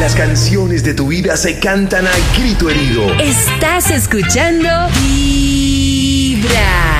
Las canciones de tu vida se cantan a grito herido. Estás escuchando Vibra.